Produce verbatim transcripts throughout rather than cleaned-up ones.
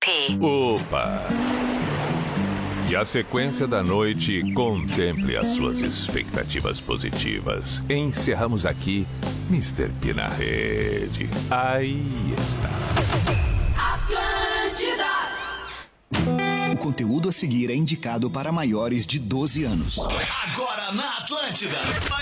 P. Opa! Que a sequência da noite contemple as suas expectativas positivas. Encerramos aqui mister P na rede. Aí está. Atlântida! O conteúdo a seguir é indicado para maiores de doze anos. Agora na Atlântida.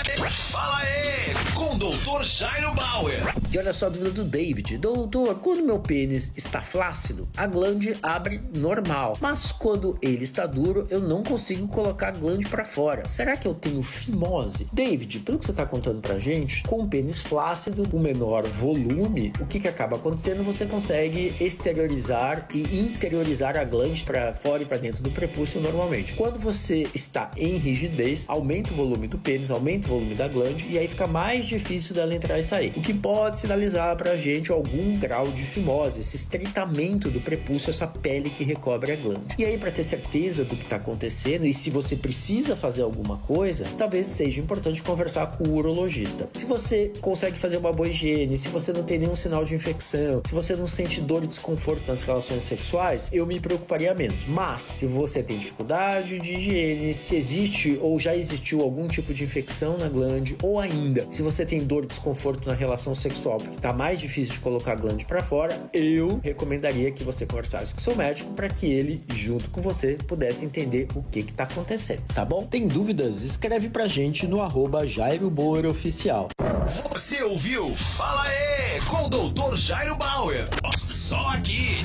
Fala aí, com o doutor Jairo Bauer. E olha só a dúvida do David. Doutor, quando meu pênis está flácido, a glande abre normal. Mas quando ele está duro, eu não consigo colocar a glande para fora. Será que eu tenho fimose? David, pelo que você está contando pra gente, com o pênis flácido, com menor volume, o que que acaba acontecendo? Você consegue exteriorizar e interiorizar a glande para fora e para dentro do prepúcio normalmente. Quando você está em rigidez, aumenta o volume do pênis, aumenta o volume da glande e aí fica mais difícil dela entrar e sair. O que pode sinalizar pra gente algum grau de fimose, esse estreitamento do prepúcio, essa pele que recobre a glande. E aí, para ter certeza do que está acontecendo e se você precisa fazer alguma coisa, talvez seja importante conversar com o urologista. Se você consegue fazer uma boa higiene, se você não tem nenhum sinal de infecção, se você não sente dor e desconforto nas relações sexuais, eu me preocuparia menos. Mas, se você tem dificuldade de higiene, se existe ou já existiu algum tipo de infecção na glande, ou ainda, se você tem dor e desconforto na relação sexual, porque tá mais difícil de colocar a glande para fora, eu recomendaria que você conversasse com o seu médico para que ele, junto com você, pudesse entender o que que tá acontecendo, tá bom? Tem dúvidas? Escreve pra gente no arroba Jairo Bauer Oficial. Você ouviu? Fala aí, com o doutor Jairo Bauer. Só aqui.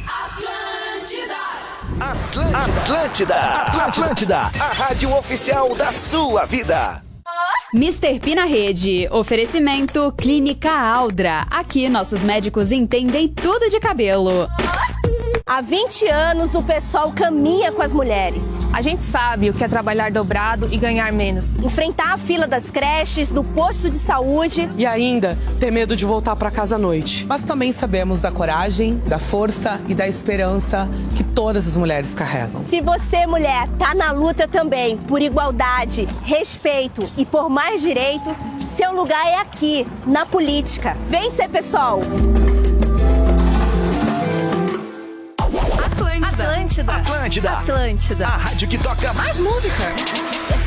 Atlântida! Atlântida. Atlântida. Atlântida. A rádio oficial da sua vida. mister P na rede. Oferecimento Clínica Aldra. Aqui nossos médicos entendem tudo de cabelo. Há vinte anos o pessoal caminha com as mulheres. A gente sabe o que é trabalhar dobrado e ganhar menos. Enfrentar a fila das creches, do posto de saúde. E ainda ter medo de voltar para casa à noite. Mas também sabemos da coragem, da força e da esperança que todas as mulheres carregam. Se você, mulher, tá na luta também por igualdade, respeito e por mais direito, seu lugar é aqui, na política. Vem ser pessoal! Atlântida. Atlântida. Atlântida. A rádio que toca mais música.